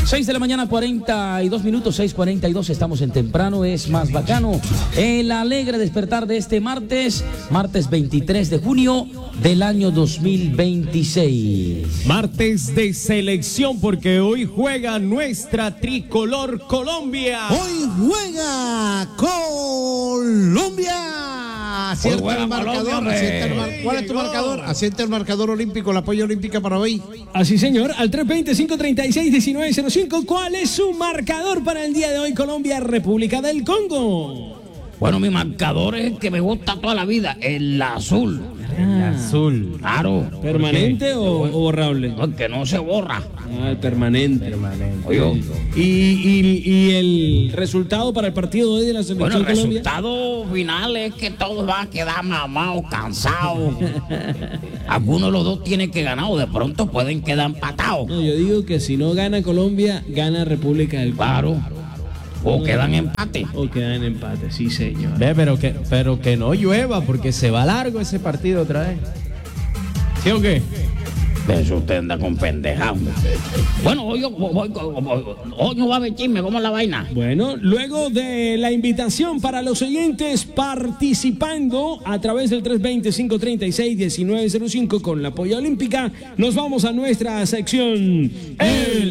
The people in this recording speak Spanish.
6 de la mañana, 42 minutos, 6:42, estamos en Temprano es Más Bacano. El alegre despertar de este martes 23 de junio del año 2026. Martes de selección, porque hoy juega nuestra tricolor Colombia. Hoy juega Colombia. Acierta el marcador. ¿Cuál es tu marcador? Acierta el marcador olímpico, la polla olímpica para hoy. Así, señor, al 320-536-1905. ¿Cuál es su marcador para el día de hoy, Colombia, República del Congo? Bueno, mi marcador es el que me gusta toda la vida, el azul. El azul. Claro. ¿Permanente o borrable? No, que no se borra. Ah, permanente. Oye, ¿Y el resultado para el partido de hoy de la selección bueno, el Colombia? resultado final es que todos van a quedar mamados, cansados. Alguno de los dos tiene que ganar o de pronto pueden quedar empatados. No, yo digo que si no gana Colombia, gana República del Congo. Claro. O quedan empate. O quedan en empate, sí, señor. Ve, pero que no llueva, porque se va largo ese partido otra vez. ¿Sí o qué? Eso usted anda con pendejado. Bueno, hoy no va a haber chisme, ¿cómo es la vaina? Bueno, luego de la invitación para los oyentes participando a través del 320-536-1905 con la polla olímpica, nos vamos a nuestra sección El